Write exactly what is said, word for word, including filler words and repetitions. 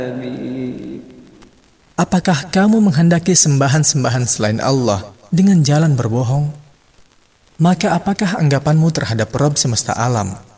Apakah kamu menghendaki sembahan-sembahan selain Allah dengan jalan berbohong? Maka apakah anggapanmu terhadap Rabb semesta alam